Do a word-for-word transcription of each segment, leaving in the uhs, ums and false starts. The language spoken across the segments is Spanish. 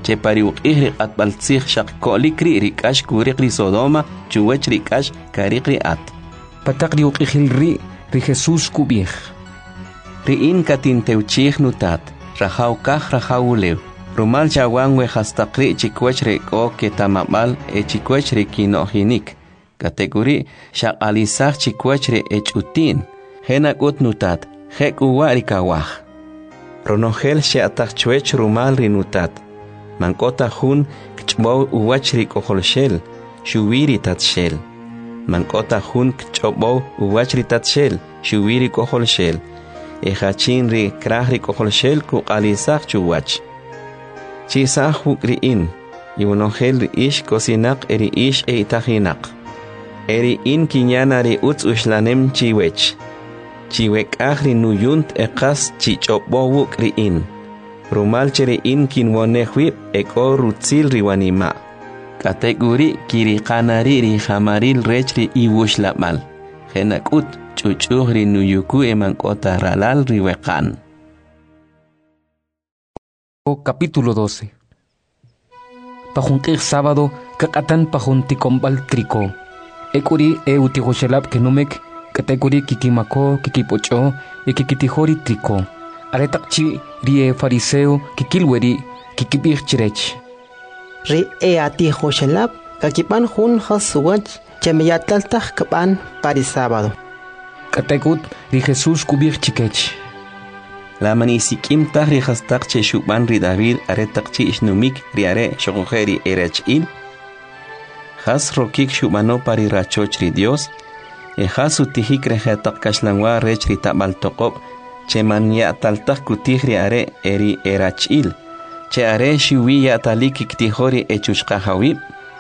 che pariuqih ri atbaltzih shaq kolikri rikash kuriqri Sodoma chuwech rikash kariqri at patak riuqihil ri ri Jesús kubih ri in katinteuchih nutat rajaw kaj rajaw ulew rumal chawan we hastaqri chikwech reko ketamabal e chikwech ri kinohinik kategori shaq alisaj chikwech ri echutin henakut nutat hek uwari kawaj ronogel sheatach chuech rumal ri nutat mankota hun kchbow uwach ri koholshel shuwiri tatshel mankota hun kchbow uwach ri tatshel shuwiri koholshel e hachin ri krah ri koholshel ku alisaj chuwach chisaj hukriin iwnogel ri ish kosinaq eri ish e itahinaq eri in kinyana ri utz ushlanem chiwech chiwek ahri nuyunt eqas chichobowuk ri in rumal chere in kinwonehwib eko rutzil riwanima kategori kiriqanari ri hamaril rech ri iwushlamal henakut chuchuh ri nuyuku emankota ralal riweqan. Capítulo doce. Pajunqih sábado kakatan pajunticombal trico ekuri e utihoshelab kenumek kategori kikimako kikipocho e kikitihori trico aretakchi rie fariseo kikilweri kikibih chirech ri e atihoshelab kakipan hun hasuwach chemeyatlaltaj kapan pari sábado kategut ri Jesús kubih chikech la manisikim tahri hastaq che shuban ri David aretakchi ishnumik ri are shogojeri erechil has rokik shubano pari rachoch ri Dios e has utihik rehetak kashlanwa rech ri tabal toqob che man ya taltak kutih ri are eri erachil che are shiwi ya talik iktihori echushqa hawib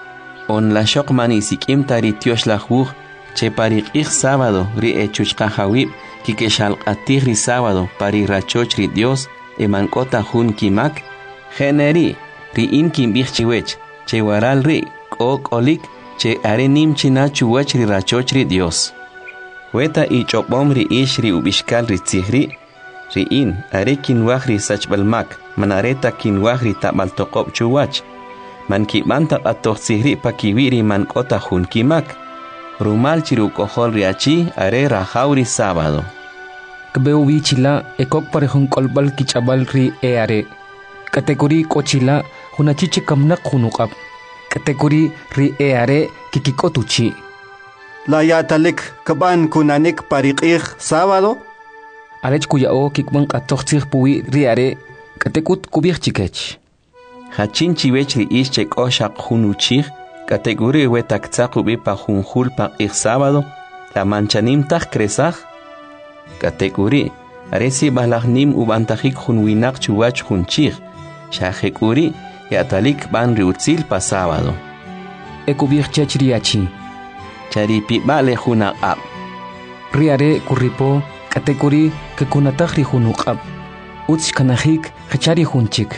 on la shok manisikim tari tiosh la juj che pari qih sábado ri echushqa hawib kikeshal qatih ri sábado pari rachoch ri Dios e mankota hun kimak generi ri in kimbih chiwech che waral ri ok olik che are nim china chuwach ri rachoch ri Dios weta i chopom ri ish ri ubishkal ri tzihri ri in are kinwaj ri sachbalmak manareta kinwaj ri tabal toqob chuwach man kibanta atoh tzihri pakiwi ri mankota hun kimak rumal chiru kohol ri achi are rajaw ri sábado kbeu bichila ekok parejun kolbal kichabal ri e are kategori kochila hunachiche kamnak hunukab kategori ri e are kikikotuchi la yatalik kaban kunanik pariqih sábado arech kuyao kikban qatoxtzih puwi ri are katekut kubih chikech hachin chiwech ri ish cheko shaq hunuchih kategori wetak tsaqubi pa junjul pa ih sábado la manchanim taj kresaj kategori aresi balagnim ubantajik junwinak chuwach junchih shajekuri yatalik ban riutzil pa sábado ekubih chechriachi charipi bale junaqab riare kuripo kategori kekunatag ri junuqab utz kanajik khachari junchik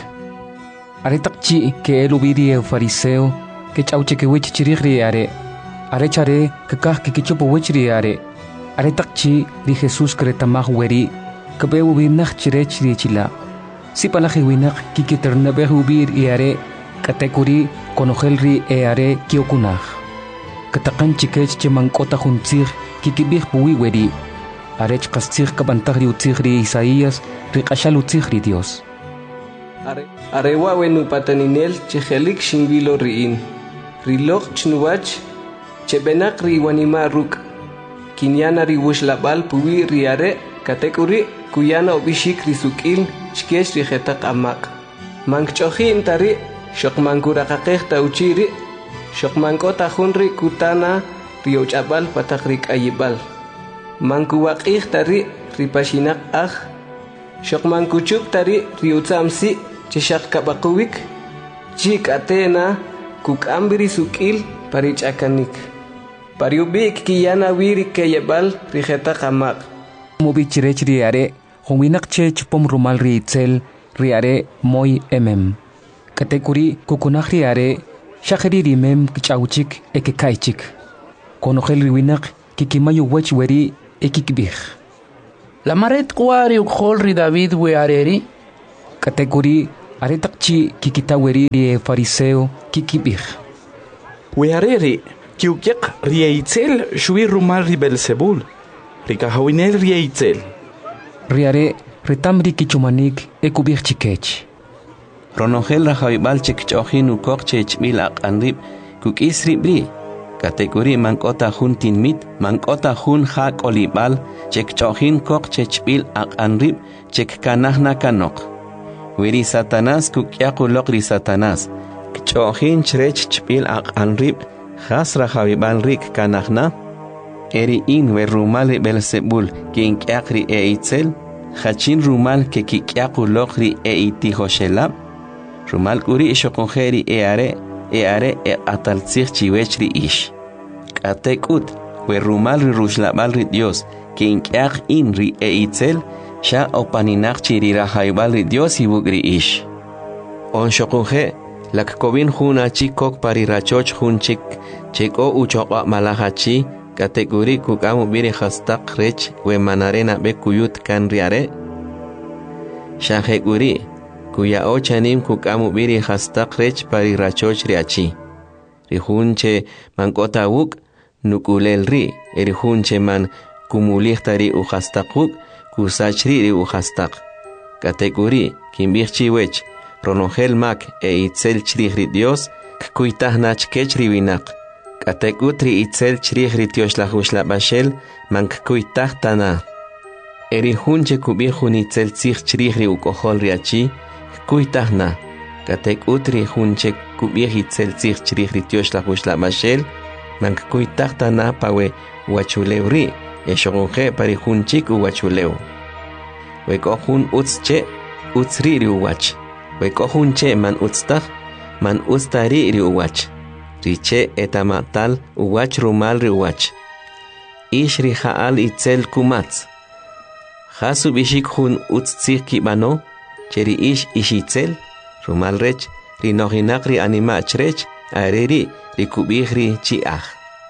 aretakchi ke elubiri e fariseo ke chauche ke wich chirigri are are chare ke kah ke kichopo wichri are aretakchi ri Jesús kretamag weri ke beu binach chirech ri chila si palaje winak kikiternabeh ubir i are kategori konogel ri e are kiokunaj katakan chikech chemankota juntzig kikibih puwi weri arech qastzig kabantag ri utzig ri Isaías ri qashal utzig ri Dios are are wawenu pataninel chejelik shingwilo riin rilog chnuwach chebenak ri wanima ruk kinyana ri wushlabal puwi ri are kategori kuyana obishik ri sukil chkesh ri khetaq amaq mankchohin tari shokmankura qaqeh tauchiri shokmankota hunri kutana ri ochabal patakrik ayibal mankuwaqih tari ri pashinak aj shokmankuchuk tari ri utsamsi chishaq kabakuwik chik atena kukambiri sukil parichakanik pariubik kiyana wiri kayebal ri khetaq amaq mobichirech ri are Hominak che chupom rumal ri itzel ri are moy emem kategori kukunaj ri are shajeri ri mem kichauchik ekekaichik konogel ri winak kikimayo wech weri ekikbih la maret kwari ukhol ri David we areri kategori Aretaqchi kikitaweri ri fariseo kikibij. Weareri, kiukiak rieitzel shui rumal ri Belzebul. Rikahawinel rieitzel. Riare retamri kichumanik ekubij chikech. Ronogel rajawibal chekchojin ukok chechbil aqanrib kuk isribri. Kategori mankota hun tinmit, mankota hun hak olibal, chekchojin kok chechbil aqanrib chekkanahna kanok. Wiri Satanás kukyakulok ri Satanás. Kchojin chrech chbil aqanrib, has rajawibal rik kanahna. Eri in we rumal Belzebul kinkyak e itzel, hachin rumal ke kikyakulok ri e itihoshelab. Rumal kuri ishokongeri e are, e are e ataltzir chiwechri ish. Katekut, we rumal ri rushlabal ri Dios, kinkyak in ri e itzel, sha opaninak chiri rahaibal ri Dios ibugri ish. On shokonghe, lak kovin huna chikok pari rachoch hun chik, cheko uchokwa malahachi, kategori kukamu biri hastak rech we manarena be kuyut kan riare. Shaheguri, kuya ochanim kukamu biri hastak rech pari rachoch riachi. Rihunche man kota wuk nukulel ri, erihunche man kumulihtari u hastakuk kusachri ri u hastak. Kategori kimbirchi wech, ronogel mak e itzel chrihri Dios, kuitahnach kechri winak. Kategutri itzel chrihri tioslahushla bashel, mank kuitahtana. Erihunche kubihun itzel tzich chrihri ukohol riachi, kuitahna. Kategutri hunche kubih itzel tzich chrihri tioslahushla bashel, mank kuitahtana pawe wachulewri, eshogunje parihunchik uwachuleu. Wekohun utzche, utzri ri uwach. Wekohunche man utztah, man ustari ri uwach. Riche etamatal uwach rumal ri uwach. Ish ri haal itzel kumatz. Hasu bishik hun utztzir kibano, cheri ish ishitzel, rumal rech, ri nohinak ri animach rech, areri ri kubih ri chiach.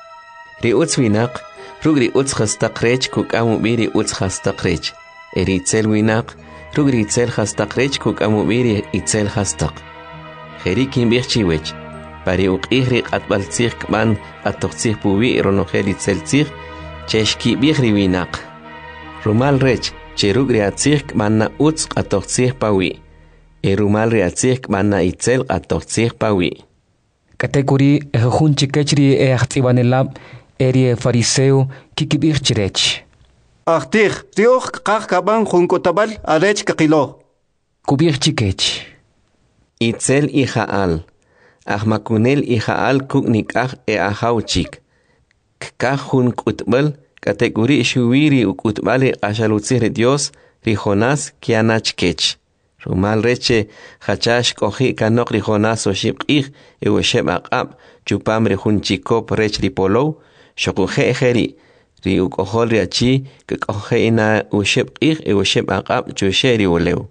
Ri utzwinak, rug ri utz hastak rech kukamu biri utz hastak rech. Eri itzel winak, rug ri itzel hastak rech kukamu biri itzel hastak. Jeri kimbih chiwech. Pari uqihri qatbal tzir kman qatoqtzir puwi ronogel itzel tzir, cheshki bihri winak. Rumal rech, cherug ri atzir kman na utz qatoqtzir pawi. E rumal ri atzir kman na itzel qatoqtzir pawi. Kategori ehun chikechri e achtibanelab eri fariseo kikibir chirech. Achtih, rioch kaq kaban junkotabal arech kakilo. Kubir chikech. Itzel ihaal. Ahmakunel ihaal kuknikah e ahauchik. Kakahun kutbal kategori shuwiri ukutbale ashalutzir Dios rijonas kianachkech. Rumal reche hachash kohi kanok rijonas o shibqih e wesheb aqab chupam rihunchikop rech ripolo shokuhe ejeri ri ukohol riachi kakohe ina ushibqih e wesheb aqab chusheri uleu.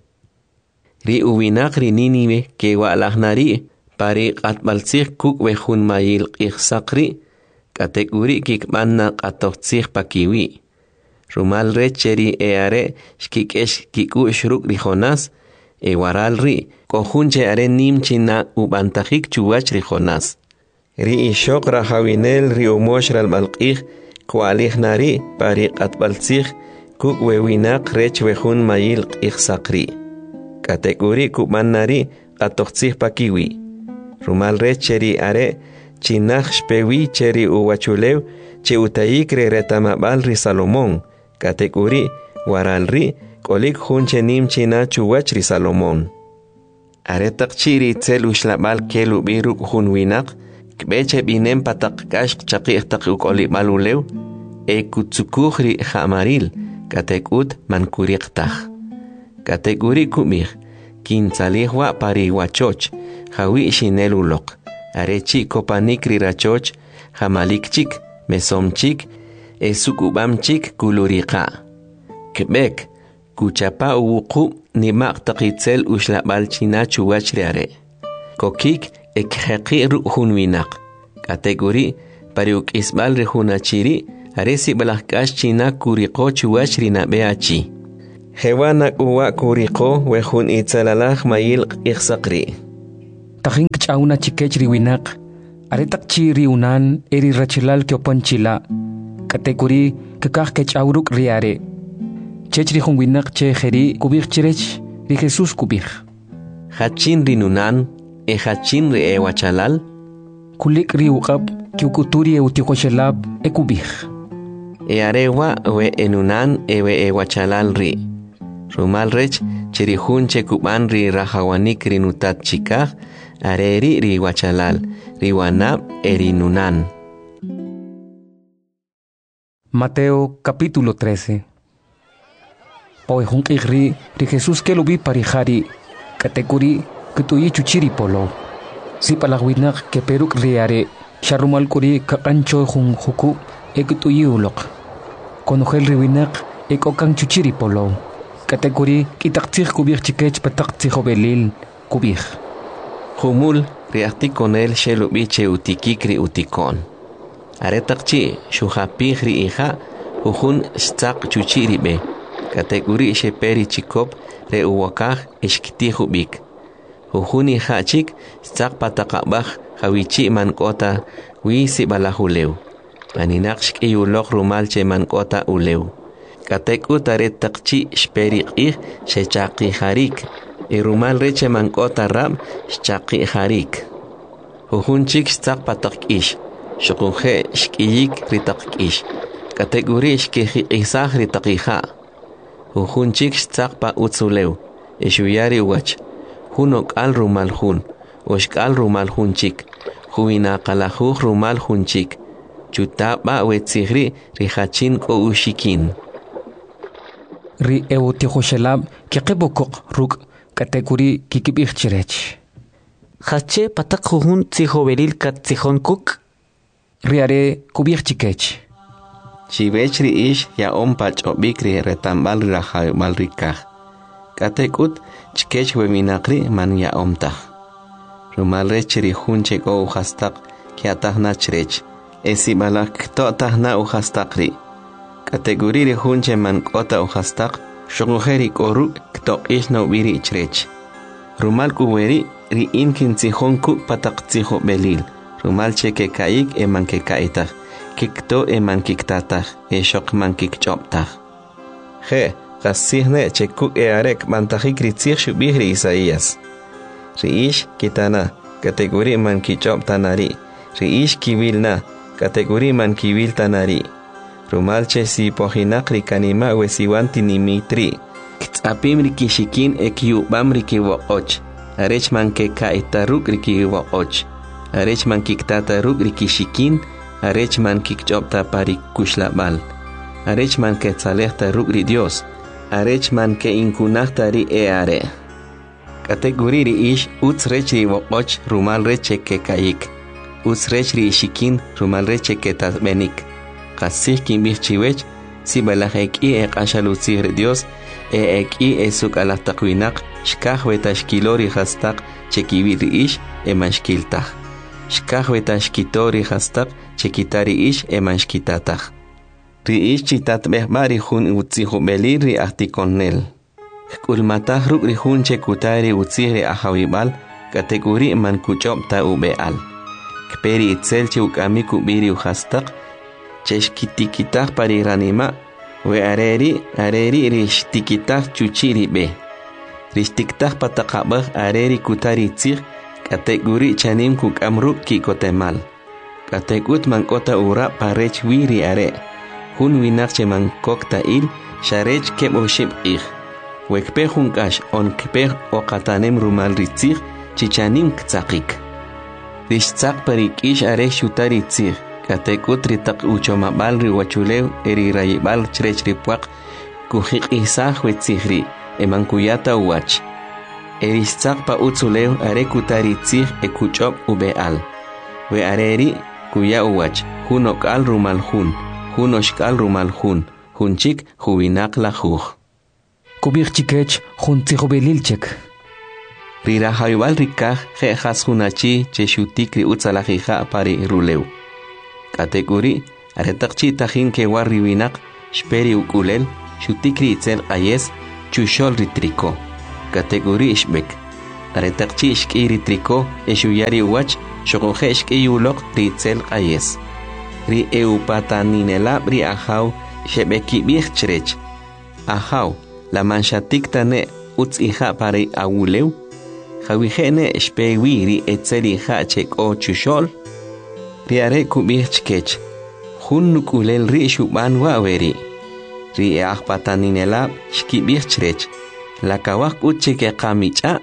Ri uwinak ri ninive ke walahnari pari qatbaltzir kuk wehun mayil qihsaqri kategori kikmanna qatoqtzir pakiwi. Rumal recheri e are shkikesh kiku shruk rijonas e waral ri kohunche are nimchina ubantajik chuwach rijonas. Ri ishok rahawinel ri umosh ralbalqih kualihnari pari qatbaltzir kuk wewinak rech wehun mayil qihsaqri. Kategori kukmannari qatoqtzir pakiwi. Rumal recheri are chinach shpewi cheri uwachulew che utayikre retamabal ri Salomón. Kategori waral ri kolik hunche nim china chuwach ri Salomón. Are takchiri tzel ushlabal kelu biru hun winak kbeche binem patak kash chaqih tak ukolibal ulew e kutsukuh ri hamaril katekut mankuriqtah. Kategori kumir kintzalihwa pari wachoch hawi shinel ulok. Arechi kopanik rirachoch hamalikchik mesomchik e sukubamchik kuluriqa. Kebek kuchapa uwuqub nimaq taqitzel ushlabal china chuwach riare. Kokik ekheqi ruhun winak. Kategori pariuk isbal rihunachiri aresi balakash china kuriqo chuwach rinabeachi. Hewana uwa kuriko wehun itzalalaj mayil iksakri. Tajin kchauna chikech riwinak. Aretak chi riunan eri rachilal kiopanchila. Katekuri kakaj kechawruk riare. Chech rihun winak che jeri kubir chirech ri Jesús kubir. Hachin rinunan e hachin ri ewachalal. Kulik riukab kiukuturi eutikoxelab e kubir. E arewa we enunan ewe ewachalal ri. Rumal rech cherihun che kuban ri rahawanik rinutat chikaj. Areri ri wachalal, ri wanab erinunan. Mateo capítulo trece. Poehun igri ri Jesús que lo vi parijari, katekuri kutuyi chuchiri polo. Si palagwinak que peruk riare, charumal kuri kakancho jun juku e kutuyi ulok. Konogel riwinak e kokan chuchiri polo. Katekuri kitaktir kubir chikech pataktir belil kubir. Humul riakti con él shelubiche utikikri utikon. Aretakchi shuhapihri hija uhun stak chuchiribe. Kategori sheperi chikop re uwakaj ishkitihubik. Uhun hija chik stak patakabaj hawichi mankota wisi balahuleu. Aninakshk iyulok rumalche mankota uleu. Katekut aretakchi shperi ih shechaki harik. Irumal reche mankota rab shchaqi harik. Uhunchik stak patak ish. Shukunje shkiyik ritak ish. Kategori shkiji isah ritakija. Uhunchik stak pa utzuleu. Ishuyari wach. Hunok al rumal hun. Oshkal rumal hunchik. Huina kalahuj rumal hunchik. Chutaba wetzigri rihachin ko ushikin. Ri eutihoshelab kikibukok ruk. Kategori kikibir chirech. Hache patak jujun tzijoveril kat tzijón kuk. Riare kubir chikech. Chivechri ish ya ompach obikri retambal rahaymal rikaj. Katekut chikech weminakri man ya omtaj. Rumalre chiri hunche go uhastak kiatah nachrech. Esi balak to tahna uhastakri. Kategori ri hunche man kota uhastak. Shogojeri koru kto ishna ubiri chrech. Rumal kuweri ri inkin tzijón kuk patak tzijo belil. Rumal cheke kaik eman ke kaitaj. Kikto eman kiktataj. E shok man kikchoptaj. Je, gasihne chekuk e arek mantajik ritzij shubihri Isaías. Riish kitana, kategori man kichop tanari. Riish kivilna, kategori man kivil tanari. Rumalche si pohinakri kanima wesiwanti nimitri. Ktsapim rikishikin ekiubam rikiwoch. Arechman ke kaitaruk rikiwoch. Arechman kiktataruk rikishikin. Arechman kikchopta parikuslabal. Arechman ke tzalehtaruk ri Dios. Arechman ke inkunahtari eare. Kategori ri ish utzrech riwoch rumal reche ke kaik. Utzrech ri ishikin rumal reche ke tasbenik. Kasih kimbih chiwech, si balaheki e kashalutzir Dios, e eki e suk alahtakwinak, shkah wetashkilori hastak, chekibiri ish, e manshkiltah. Shkah wetashkitori hastak, chekitari ish, e manshkitatah. Ri ish chitat behbari hun utzihu beliri ahtikonel. Kulmatah ruk ri hun chekutari utziri ahawibal, kategori man kuchopta ubeal. Kperi itzel chukami kubiri uhastak, cheshkitikitah pariranima, we areri, areri rishtikitah chuchiri be. Rishtiktah patakabah areri kutari tzir, kategori chanim kuk amru kikotemal. Kategut mankota ura parech wiri are. Hun winakche mankokta il, sharech keb oshib ich. Wekpe hunkash on kpeh okatanem rumal ritzir, chichanim ktsakik. Rishtsak parik ish are shutari tzir. Katekut ritak uchomabal riwachulew eri rayibal chrech ripuak kuhik isah wetzihri eman kuyata uwach. Eristsak pa utzulew are kutari tzih e kuchop ubeal. We areri kuya uwach hunok al rumal hun, hunoshkal rumal hun, hunchik huinak la juj. Kubir chikech huntijo belilchek. Rira hayubal rikaj je has hunachi cheshutikri utzalajija pari rulew. Kategori aretakchi tajin ke warri winak shperi ukulel shutikri itzel ayes chushol ritriko categoría ishbek aretaqchi ishki ritriko eshuyari wach shoqoje ishki yulok ritzel qayes ri eupataninelab ri ahaw shebeki bichtrech ahaw la manchatik tane utz hija pare awuleu jawijene shpewi ri etzeli ha cheko chushol ri are kubichkech hunnukulel ri shuban waweri ri ahpataninelab shkibichtrech la kawak uchike qamicha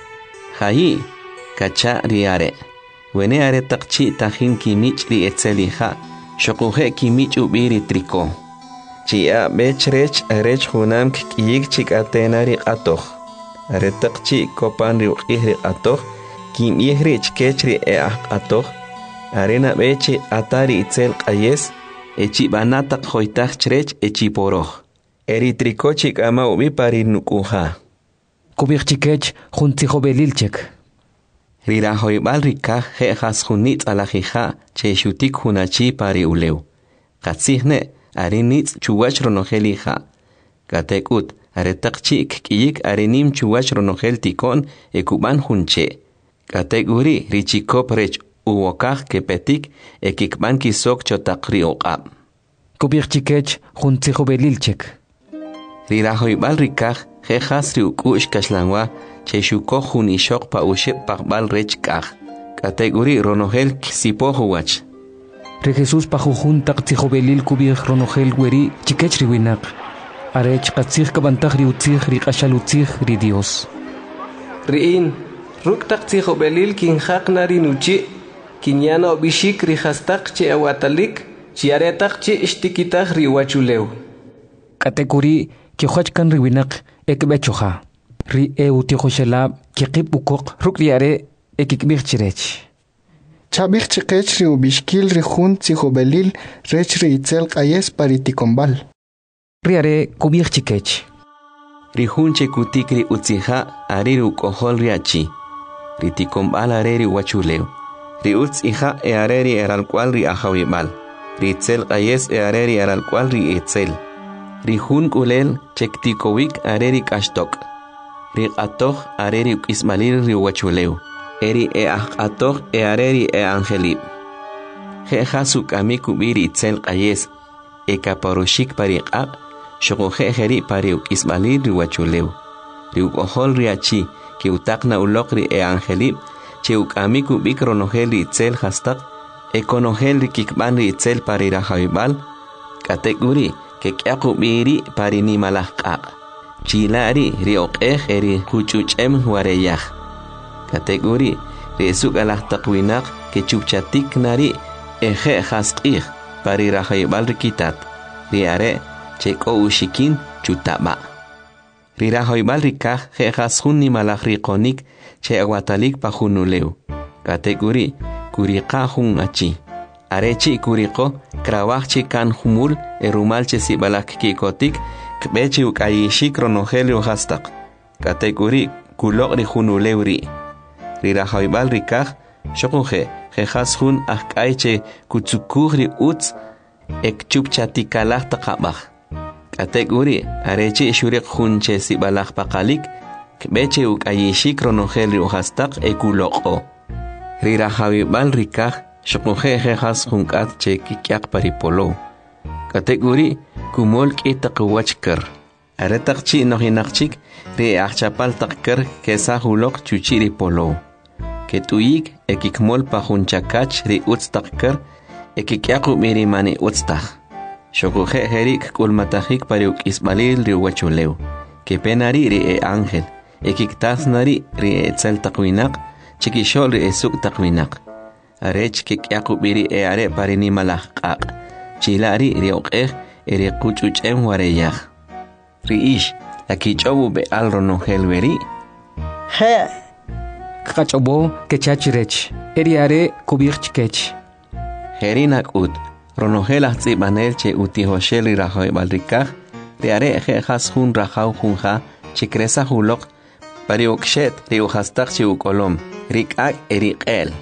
hayi kacha ri are wene are taqchi tajin kimich ri etzeli ha shoquje kimich ubiri triko chia bechrech arech hunam kiyik chikatenari qatoh are taqchi kopan ri uqihri qatoh kim yehrech kechri e qatoh arena beche atari itzel qayes echi banata khoitach chrech echi poroh eri triko chik ama ubi pari nukuha kubirchikech juntijo belilchek rira hoibal rika he has junit alajija che shutik hunachi pari uleu qatsihne arinit chuwach ronohelija katekut aretaqchik kiyik arinim chuwach ronohel tikon ekuban hunche kateguri richikop rech uwokaj kepetik ekikban kisok chotaqri oqab kubirchikech juntijo belilchek rira hoibal rika he has ri ukush kashlanwa che shuko hunishok pa ushep paqbal rech kaj kateguri ronohel sipohuwach Re Jesús pajujun taqtijo belil kubir ronogel weri chikech riwinak arech qatzij kabantag ri utzij ri qashal utzij ri Dios riin ruk taqtijo belil kin haqna ri nuchi kinyano bishik ri hastaq che awatalik chiaretaq che ishtikitag ri wachuleu kategori ki khachkan riwinak ekbechoha ri eutijo shalab ki qib ukoq ruk riare ekikbir chirech Chabich chiquech ri ubishkil ri jun tzijobelil rech ri itzel qayes paritikombal. Riare kubich chiquech. Ri jun chekutik ri utzija ari ri ukohol riachi. Ri tikombal are ri wachuleu. Ri utzija e are ri eral cual ri ajawibal. Ri itzel qayes e are ri eral cual ri itzel. Ri jun kulel chektikowik are ri kashtok. Ri qatoh are ri ukismalil ri wachuleu. Eri e ator e areri e angelib. Je hasuk amiku biri itzel qayes. E kaparoshik pariqab. Shogoje jeri pariuk ismalir riwachuleu. Riuk ohol riachi. Ki utakna ulokri e angelib. Che uk amiku bikronogel itzel hastak. E konogel kikban itzel parira jaibal. Kateguri ke kyaku biri parini malahqaq. Chilari riokeh eri kuchuchem wareyah. Kategori resuk alah taqwinak ke chupchatik nari eje hasqih pari rahaybal rikitat riare cheko ushikin chutaba rirahaybal rikah je hasun ni malak riqonik che aguatalik pajunuleu kategori kuriqa hun achi arechi kuriqo krawaj chi kan humul erumal che sibalak kikotik kbechi ukayishik ronogelio hastaq kategori kulok ri hunuleu ri Rira haibal rikaj, shokoje, jejas hun akaiche kutsukuri utz ek chupchatikalah taqabaj. Kategori, areche shurik hunche sibalaj pakalik, kbeche ukayishik ronogel riojastak ekuloko. Rira haibal rikaj, shokoje jejas hunkat che kikyak paripolo. Kategori, kumol kitaqwachkar. Aretakchi nohinakchik, ri achapal takkar kesahulok chuchiri polo. Ketuyik ekikmol pajunchakach ri utztakkar ekikyaku miri mani utztak. Shokuje herik kulmatajik pariuk isbalil ri wachuleu. Kepenari ri e ángel. Ekiktasnari ri e etzel takwinak. Chikishol ri e suk takwinak. Arech kikyaku miri e are parini malahqaq. Chilari ri okej e ri kuchuchem wareyaj. Ri ish lakichobu be al ronogel weri. He. Kachobo kechachirech. Eriare kubirchkech. Herinak ut. Ronogel ahzibanel che utihoshel y rajoy balrikaj. Riare jejas hun rajau junja. Chikresa hulok. Pariukshet riujastak chiukolom. Rikak erikel.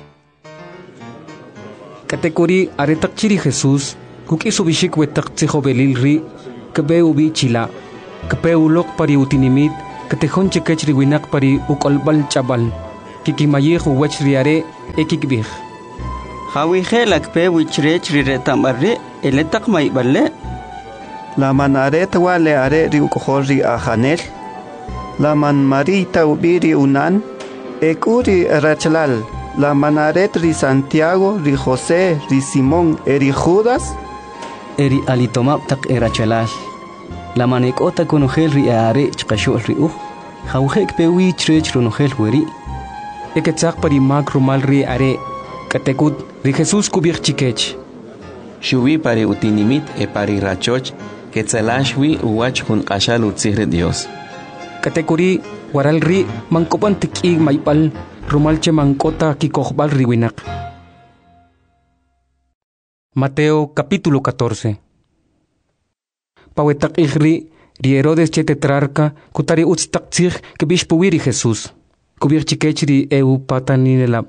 Kategori aretak chiri Jesús. Kuki subishik wetak tzijobelil ri. Kebe ubi chila. Kepeuloq pari utinimit, katehon chekech riwinak pari ukolbal chabal, kikimayih uwech riare ekikbih. Hawije lakpe wichrech riretambarre, eletak maiballe. La manaret wale are ri ukohori ajanel. La man marita ubiri unan. Ekuri rachlal. La manaret ri Santiago, ri José, ri Simón, eri Judas. Eri alitomap tak erachalal. La manekota konogel ri are chkashol ri uh. Hawjek pewi chrech ronogel weri. Eketzak pari mag rumal ri are. Katekut ri Jesús kubir chikech. Shubi pari utinimit e pari rachoch, que tzalashwi uwach hun qashal utzihre Dios. Katekuri waral ri mankopan tiki maipal rumalche mankota kikohbal riwinak. Mateo capítulo catorce. Pawetak ihri ri Herodes che tetrarca kutari utztak tzih kebish puwiri Jesús. Kubir chikech ri eu pataninelab.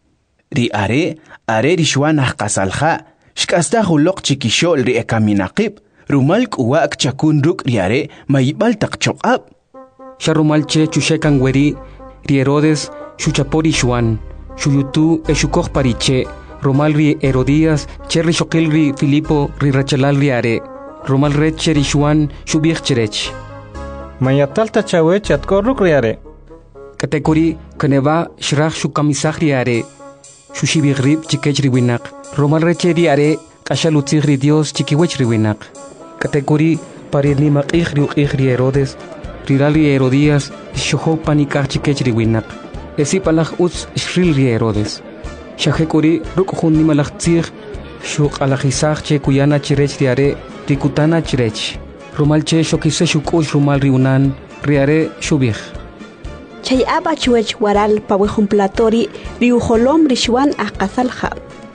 Ri are, are ri shuanah qasalha, shkasta hulok chikishol ri ekaminaqib, rumalk uwak chakun ruk ri are, maibal tak chokab. Sharumalche chushekan weri, ri Herodes, shuchapori shuan, shuyutu e shukoh pariche, rumal ri Herodías, cherri shokil ri Filipo, ri rachalal ri are, rumal reche ri shuan, shubich cherech. Mayatal tachawech at korruk ri are. Katekuri, kaneva shrach shukamisach ri are, Shushibigrib chikech riwinak. Romal reche ri are kashalutzig ri Dios chikiwech riwinak. Katekuri parirni maqih ri uqih ri Herodes. Rirali Herodías shoho panikach chikech riwinak. Esi palach utz shril ri Herodes. Shahekuri rukhun ni malach tzig shuk alajisach che kuyana chirech ri are rikutana chirech. Romal che shokise shukush rumal ri unan ri are shubich. Chay abachuech waral pawejumplatori riujolom rishuan akasalha.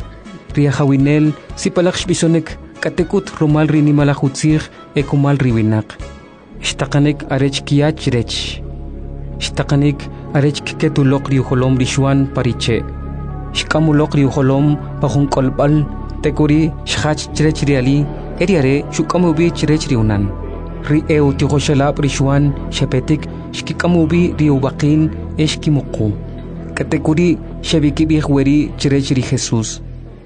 Riahawinel sipalaksh bisonek katekut rumal rinimalahutzir ekumal riwinak. Shtakanek arech kiachrech. Shtakanek arech ketulok riujolom rishuan pariche. Shkamulok riujolom pahunkolbal tekuri shhach chrech riali eriare shukamubi chrech riunan. Ri eu tihoshalab rishuan shepetik shkikamubi riubaqin eshkimuqu. Katekuri shabikibih weri chirech ri Jesús.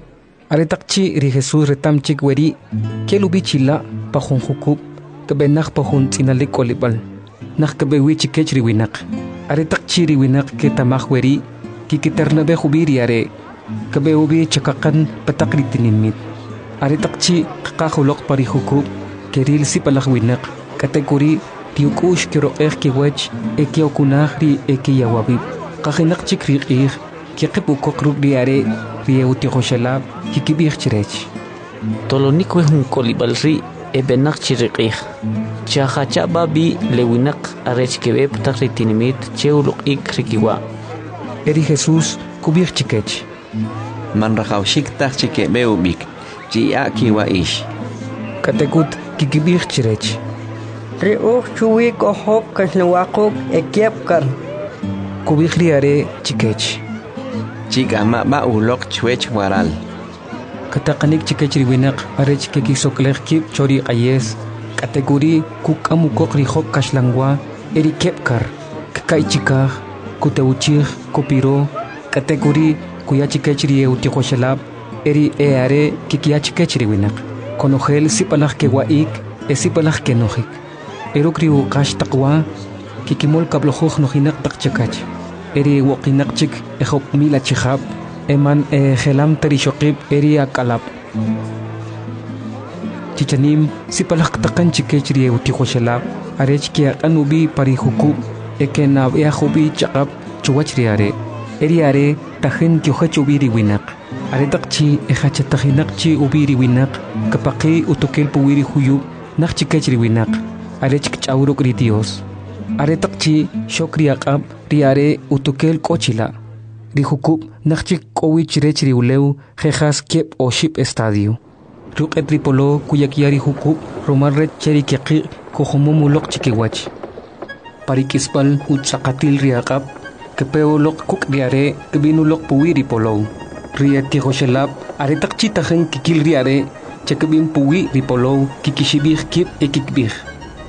Aretakchi ri Jesús retamchik weri kelubi chila pahun hukub kebenach pahun tinalik olibal. Nach kebewi chikech riwinak. Aretakchi riwinak ketamach weri kikiternabe hubiri are kebeubi chakakan patakritinimit. Aretakchi kakahulok pari hukub keril si palakwinak kategori tiukush kiro kiwech ekiokunah ri ekiyawabib kahinak chikri ir kiqipukok rub diare ri eutihoshalab kikibih chirech tolonik wehun kolibal ri ebenak chiriqih chahacha babi lewinak arech kebeb takritinimit cheuluk ik rikiwa eri Jesús kubih chikech man rahawshik tak chike beubik chi akiwa ish katekut kikibih chirech. Riuh chuwi kohop kaslawakok ekiapkar. Kubih riare chikech. Chigama ba ulok chwech waral. Katakanik chikech riwinak arech kekisokler kip chori ayes. Kategori kukamukok rihok kaslangwa eri kepkar. Kakai chikah kuteuchih kopiro. Kategori kuya chikech rieu tihoshalab eri eare kikia chikech riwinak. Konogel sipalach kewaik esipalach kenojik. Erukriu kash takwa kikimol kablojuj nojinak takchakach. Eri wakinakchik ehop mila chihab eman e gelam terishokib eri akalap. Chichanim sipalach takan chikechri utihoshalab arech kia anubi parihukub ekenab eahubi chakab chuwachriare. Eri are tajen kyohachubiri winak. Aretakchi ejachatahinakchi ubiri winak kapaki utokel puwiri huyub nakchikechri winak arechk chauruk ri Dios aretakchi shokri aqab riare utokel kochila rihukub nakchik kowich rechri uleu jejas kep o ship estadio ruqet ripolo kuyakiari hukub romar recheri kiqi kohomomulok chikiwach parikispal utsakatil riaqab kepeolok kuk riare kebinulok puwiri polo Rieti Hoshelab, aretak chitajen kikil riare, chakabin puwi ripolo, kikishibir kip e kikbir.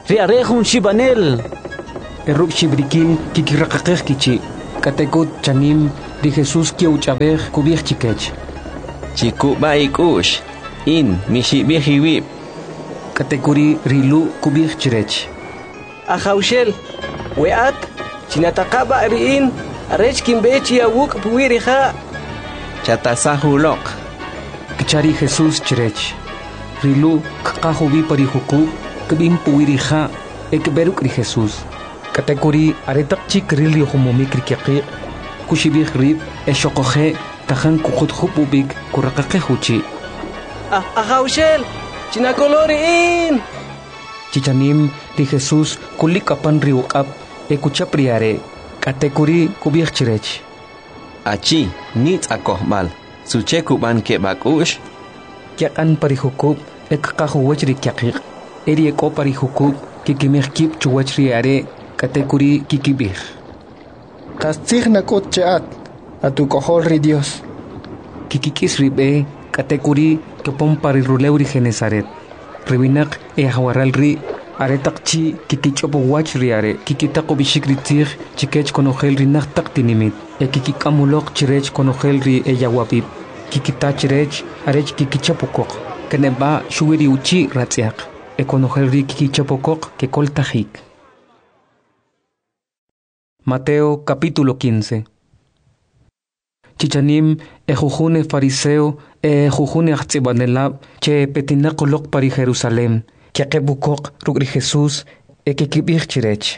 ri are hun shibanel eruk shibrikin kikiraqaqej kichi katekut chanim ri Jesús kiuchabej kubij chikech chikuba ikush in mishibijiwib katekuri rilu kubij chirech Ajaushel weat chinataqaba riin arech kimbechi awuk puwirija chatasahulok kichari Jesús chirech rilu kqahubi parihuku kbim puwirija ekberuk ri Jesús katekuri aretaq chik rili humumik rikiqi kushibij rib eshoqoje tajan kuqutjupubik kuraqaqejuchi Ajaushel chinakoloriin chichanim ri Jesús kulikapan riuqab ekuchapriare katekuri kubij chirech achi nit akohmal suche kuban ke bakush kyaqan parihukub ekqahuwach ri kyaqiq eri eko parihukub kikimejkib chuwach ri are katekuri kikibij Kastzij nakut cheat atukohol ri Dios kikikis ribe katekuri kepon pariruleu ri Genesaret ribinak e hawaral ri aretaqchi kikichopo wach ri are kikitaqo bishikritij chikech konogel ri naqtaq tinimit e kikikamulok chirech konogel ri e yawapip kikita chirech arech kikichapokoq keneba shuwiri uchi ratziaq e konogel ri kikichapokoq que koltajik. Mateo capítulo quince. Chichanim ejujune fariseo e ejujune achzibanelab che petinaqolok pari Jerusalem kiaqebukok rugri Jesús e kikibij chirech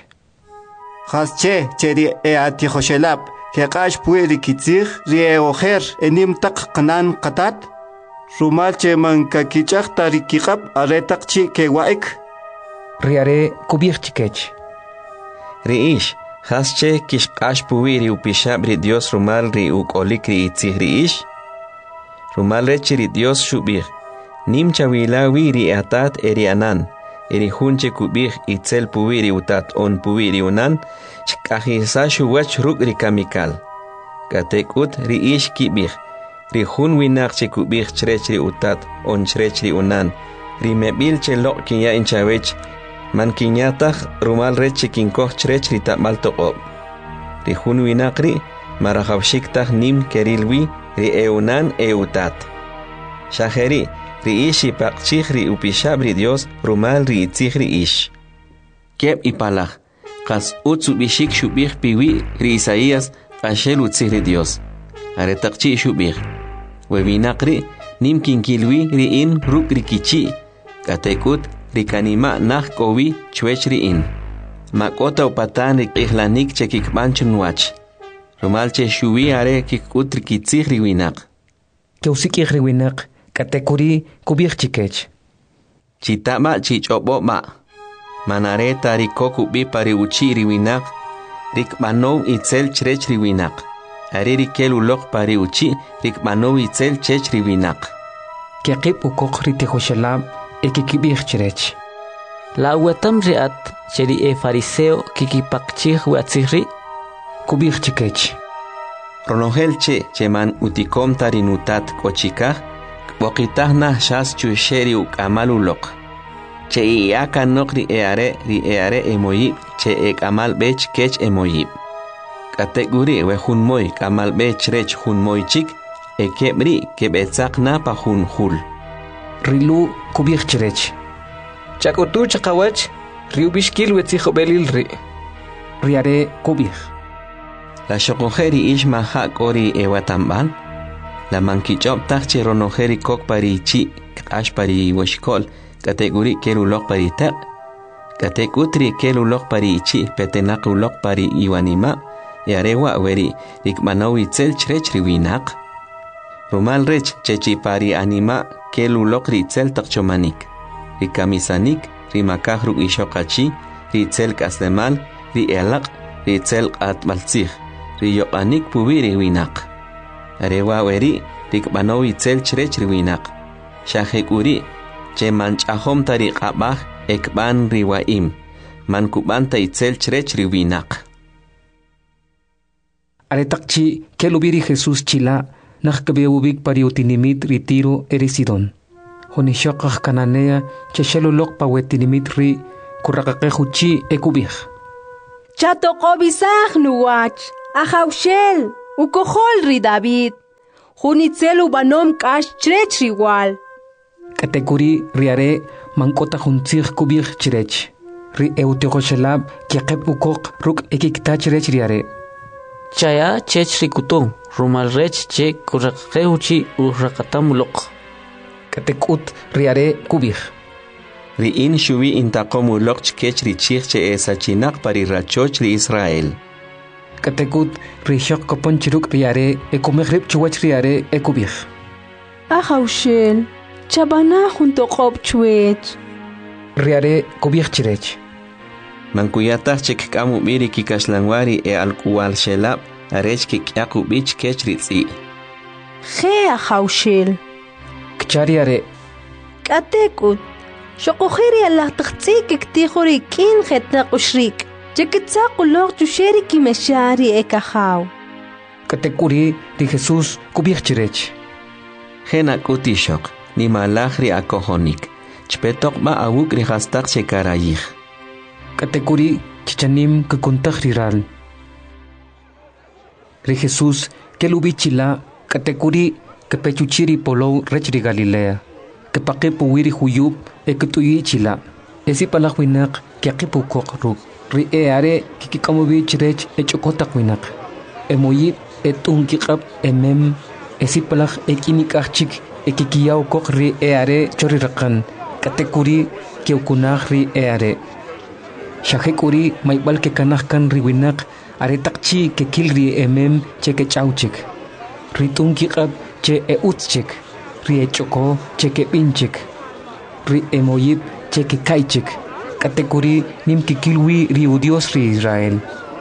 Hasche cheri e atijoshelab keqash pueri kitzig rie ojer enim taq qanan qatat rumal che man kakichaq tarikiqab aretaqchi ke waik riare kubij chikech riish hasche kishqash puwiri upishab ri Dios rumal ri ukolik ri itzig riish rumal rechi ri Dios shubij nim chawilawi ri atat eri anan eri hunche kubij itzel puwiri utat on puwiri unan chqajisa shuwach ruk ri kamikal katekut ri ish kibij ri hun winak che kubij chrech ri utat on chrech ri unan ri mebil che lo kinya inchawech man kinyataj rumal rechi kinkoh chrech ri tamal toqob ri hun winak ri marajawshiktaj nim kerilwi ri eunan eutat shajeri ri ish ipaqchij ri upishab ri Dios rumal ri itzij ri ish keb ipalaj qas utzu bishik shubij piwi ri Isaías qashel utzij ri Dios aretaqchi shubij webinaq ri nim kinkilwi ri in ruk ri kichi katekut ri kanima naj kowi chwech ri in makota upatan ri ihlanik che kikbanch nuach rumal che shuwi are kikut ri kitzij ri winaq keusikij ri winaq katekuri kubij chikech chitama chichobo ma manare tariko kubi pari uchi ri winaq rikmanow itzel chrech ri winaq ari rikel ulok pari uchi rikmanow itzel chech ri winaq kiaqib ukoq ri tejoshelab e kikibij chirech la watam riat cheri e fariseo kikipaqchij watzijri kubij chikech ronogel che cheman utikom tarinutat kochikaj Boqitaj nah shas chusheri ukamal ulok. Che iaka nok ri eare ri eare emoyib che ek amal bech kech emoyib. Kateguri we hun moy kamal bech rech hun moy chik e kebri kebetzak na pa hun hul. Rilu kubij chirech. Chakutu chakawach riubishkil wetzij belil ri. Riare kubij. La shokojeri ishma hak ori ewatambal. La mankichop tachi ronojeri kok pari chi ash pari washkol kategori kelulok pari tak kategutri kelulok pari chi petenak ulok pari iwanima yarewa weri rikmanawi tzel chrech riwinak rumal rech chechi pari anima kelulok ritzel takchomanik rikamisanik rimakaj ru ishokachi ritzel kasdemal ri elaq ritzel atmaltzij riyoqanik puwi riwinak arewa weri rikmanaw itzel chrech riwinak shajekuri che manchahom tariqabaj ekban riwaim man kubanta itzel chrech riwinak aretaqchi kelubiri Jesús chila najkabewubik pariutinimit ritiro eri Sidón honishaqaj kananea che shelulok pawetinimit ri kuraqaqe huchi ekubih. Chato qobisaj nuwach, ajawshel, ukohol ri David. Junitzel ubanom kash chrech riwal. Katekuri riare mankota juntzig kubih chrech. Ri euteqoshelab kiaqeb ukok ruk ekikta chrech riare. Chaya chech rikuto, rumal rech che kuraqaqe huchi uraqatamulok. Katekut riare kubih. Ri'in shuvi intaqomulok chkech richich che esachinak pari rachoch ri Israel. Katekut rishok kopon chiruk riare ekumeghrib chuwach riare ekubih. Ajawshel, chabana junto qob chuech. Riare kubih chirech. Mankuyatach chek kamu miri kikashlanwari e alkuwal shelab arech kikyaku bich kech ritzi. Ge ajawshel. Kchariare. Katekut. Shokohiri Allah taqtsik iktihuri kin khetnaq ushrik. Chekitsaq ulog chusheri kimeshari ekahaw. Katekuri di Jesús kubih chirech. Jena kutishok ni malachri akohonik. Chpetok ma awuk ri hastak shekarayih. Katekuri chichanim kukuntaq riral. Ri Jesús kelubichila katekuri kepechuchiri polo rech ri Galilea. Kepake puwiri huyub ekutuyi chila. Esi palak winak kiakipu kokruk. Ri eare kikikamubi chirech echokotak winak. Emoyib etunkikab emem. Esi palak ekinikachik ekikiyaw kok ri eare chorirakan. Katekuri kiukunak ri eare. Shahekuri maibal ke kanahkan ri winak are takchi ke kilri emem che ke chauchik. Ri tunkikab che e utchik. Ri echoko che ke pinchik. Ri emoyib che ke kaichik. Katekuri nim kikilwi ri udios ri Israel.